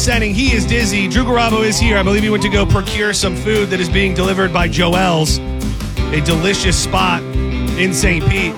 Senning. He is dizzy. Drew Garabo is here. I believe he went to go procure some food that is being delivered by Joel's, a delicious spot in St. Pete.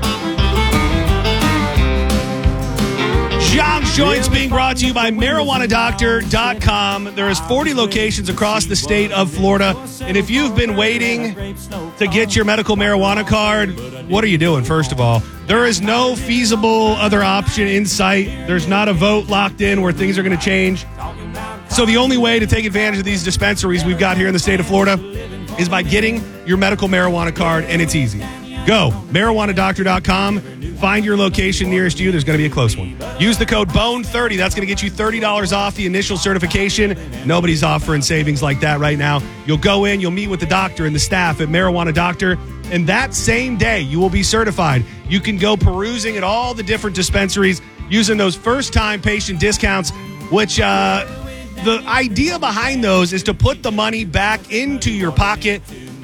John's Joints being brought to you by MarijuanaDoctor.com. There is 40 locations across the state of Florida. And if you've been waiting to get your medical marijuana card, what are you doing, first of all? There is no feasible other option in sight. There's not a vote locked in where things are going to change. So the only way to take advantage of these dispensaries we've got here in the state of Florida is by getting your medical marijuana card, and it's easy. Go, MarijuanaDoctor.com. Find your location nearest you. There's going to be a close one. Use the code BONE30. That's going to get you $30 off the initial certification. Nobody's offering savings like that right now. You'll go in, you'll meet with the doctor and the staff at Marijuana Doctor, and that same day you will be certified. You can go perusing at all the different dispensaries using those first-time patient discounts, which the idea behind those is to put the money back into your pocket.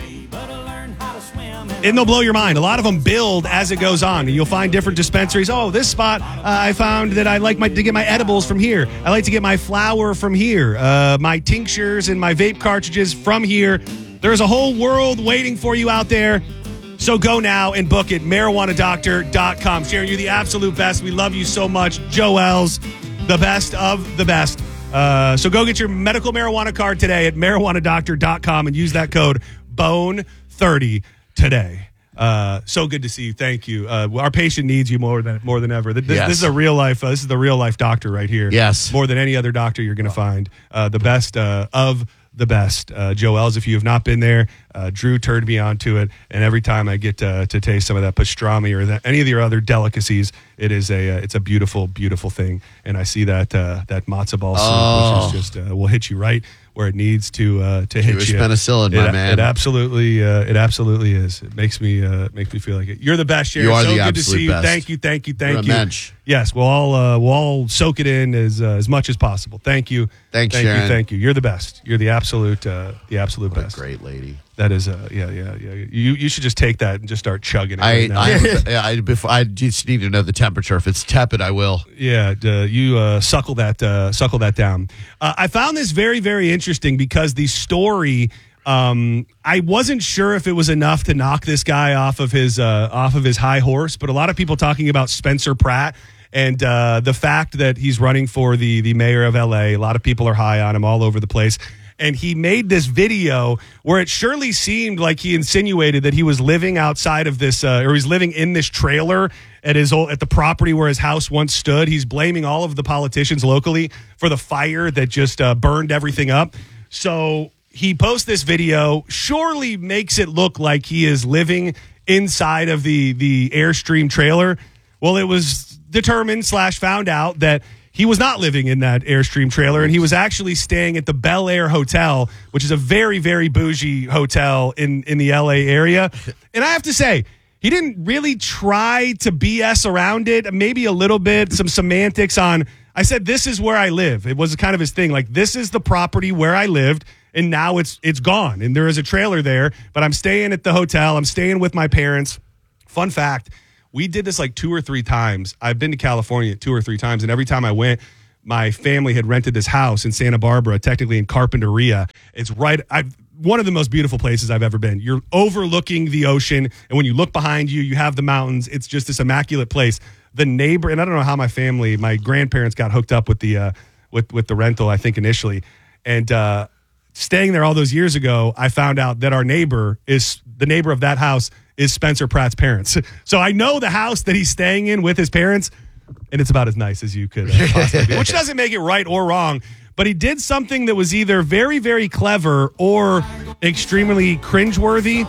And they'll blow your mind. A lot of them build as it goes on. And you'll find different dispensaries. Oh, this spot, I found that I like to get my edibles from here. I like to get my flour from here. My tinctures and my vape cartridges from here. There's a whole world waiting for you out there. So go now and book it. MarijuanaDoctor.com. Sharon, you're the absolute best. We love you so much. Joel's, the best of the best. So go get your medical marijuana card today at MarijuanaDoctor.com and use that code BONE30 today. So good to see you. Thank you. Our patient needs you more than ever. This is a real life. This is the real life doctor right here. Yes, more than any other doctor you're going to find. The best of the best. Joel's. If you have not been there, Drew turned me on to it, and every time I get to taste some of that pastrami or any of your other delicacies, it's a beautiful, beautiful thing. And I see that matzo ball soup, which is just will hit you right where it needs to hit Jewish you. Penicillin, my man. It absolutely is. It makes me feel like it. You're the best, Sharon. You are so the good absolute to see you. best. Thank you. You're a mensch. Yes, we'll all soak it in as much as possible. Thank you. Thanks, thank Sharon. you. Thank you. You're the best. You're the absolute what best. A great lady. That is yeah. You should just take that and just start chugging it. I just need to know the temperature. If it's tepid, I will. Yeah, you suckle that down. I found this very, very interesting because the story. I wasn't sure if it was enough to knock this guy off of his high horse, but a lot of people talking about Spencer Pratt and the fact that he's running for the mayor of LA. A lot of people are high on him all over the place. And he made this video where it surely seemed like he insinuated that he was living outside of this, or he's living in this trailer at the property where his house once stood. He's blaming all of the politicians locally for the fire that just burned everything up. So he posts this video, surely makes it look like he is living inside of the Airstream trailer. Well, it was determined / found out that he was not living in that Airstream trailer, and he was actually staying at the Bel Air Hotel, which is a very, very bougie hotel in the LA area. And I have to say, he didn't really try to BS around it. Maybe a little bit, some semantics on, I said, this is where I live. It was kind of his thing. Like, this is the property where I lived, and now it's gone. And there is a trailer there, but I'm staying at the hotel. I'm staying with my parents. Fun fact. We did this like 2 or 3 times. I've been to California 2 or 3 times, and every time I went, my family had rented this house in Santa Barbara, technically in Carpinteria. It's one of the most beautiful places I've ever been. You're overlooking the ocean, and when you look behind you, you have the mountains. It's just this immaculate place. The neighbor, and I don't know how my grandparents got hooked up with the with the rental, I think initially, and staying there all those years ago, I found out that the neighbor of that house is Spencer Pratt's parents. So I know the house that he's staying in with his parents, and it's about as nice as you could possibly be, which doesn't make it right or wrong. But he did something that was either very, very clever or extremely cringeworthy.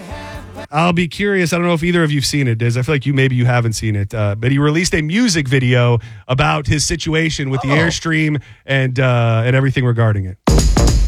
I'll be curious. I don't know if either of you've seen it, Diz. I feel like you haven't seen it. But he released a music video about his situation with the Airstream and everything regarding it.